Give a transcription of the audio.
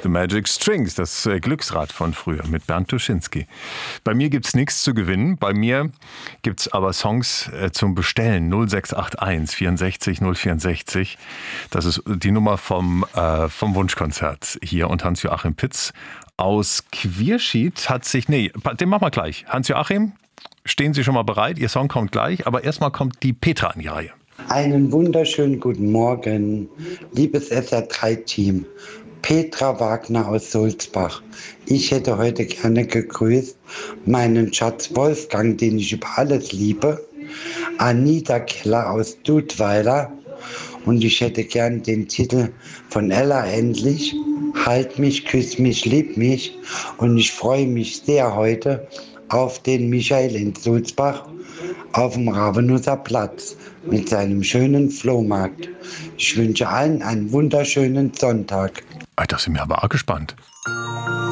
The Magic Strings, das Glücksrad von früher mit Bernd Tuschinski. Bei mir gibt's nichts zu gewinnen, bei mir gibt's aber Songs zum Bestellen. 0681 64 064. Das ist die Nummer vom Wunschkonzert hier. Und Hans-Joachim Pitz aus Quierschied hat sich, den machen wir gleich. Hans-Joachim, stehen Sie schon mal bereit? Ihr Song kommt gleich, aber erstmal kommt die Petra an die Reihe. Einen wunderschönen guten Morgen, liebes SR3-Team. Petra Wagner aus Sulzbach. Ich hätte heute gerne gegrüßt meinen Schatz Wolfgang, den ich über alles liebe, Anita Keller aus Dudweiler und ich hätte gern den Titel von Ella Endlich, Halt mich, küss mich, lieb mich, und ich freue mich sehr heute auf den Michael in Sulzbach auf dem Ravenusser Platz mit seinem schönen Flohmarkt. Ich wünsche allen einen wunderschönen Sonntag. Da sind wir aber auch gespannt.